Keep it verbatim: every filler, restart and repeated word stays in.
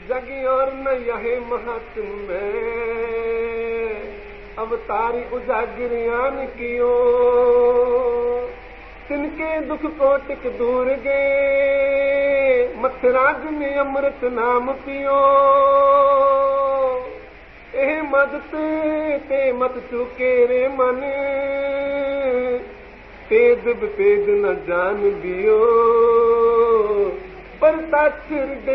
जगी और न यह महात्म अवतारी उजागिरियान कियो तिनके दुख कोटिक दूर गए मथराज में अमृत नाम पियो एह मदत ते मत चुके रे मन तेज तेज न जान दियो पर ताचिर